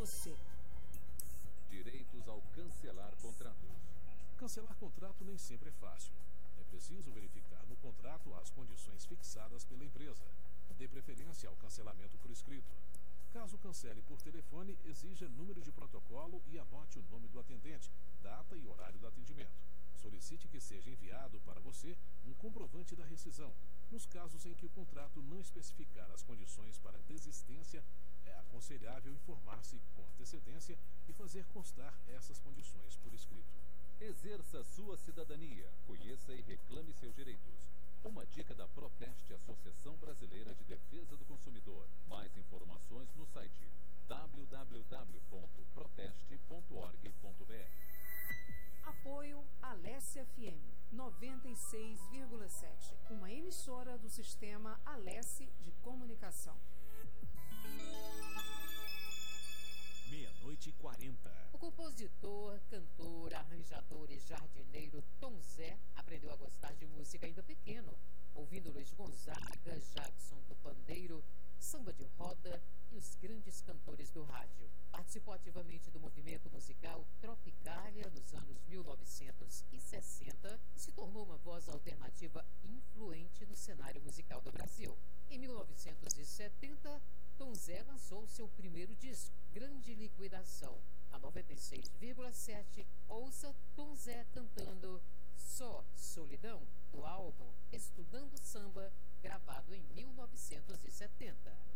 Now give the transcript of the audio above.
você. Direitos ao cancelar contratos. Cancelar contrato nem sempre é fácil. É preciso verificar no contrato as condições fixadas pela empresa. Dê preferência ao cancelamento por escrito. Caso cancele por telefone, exija número de protocolo e anote o nome do atendente, data e horário do atendimento. Solicite que seja enviado para você um comprovante da rescisão. Nos casos em que o contrato não especificar as condições para desistência, é aconselhável informar-se com antecedência e fazer constar essas condições por escrito. Exerça sua cidadania, conheça e reclame seus direitos. Uma dica da Proteste, Associação Brasileira de Defesa do Consumidor. Mais informações no site www.proteste.org.br. Apoio Alessi FM 96,7, uma emissora do sistema Alessi de comunicação. 00:40. O compositor, cantor, arranjador e jardineiro Tom Zé aprendeu a gostar de música ainda pequeno, ouvindo Luiz Gonzaga, Jackson do Pandeiro, samba de roda e os grandes cantores do rádio. Participou ativamente do movimento musical Tropicália nos anos 1960 e se tornou uma voz alternativa influente no cenário musical do Brasil. Em 1970, Tom Zé lançou seu primeiro disco, Grande Liquidação. A 96,7, ouça Tom Zé cantando Só Solidão, do álbum Estudando Samba, gravado em 1970.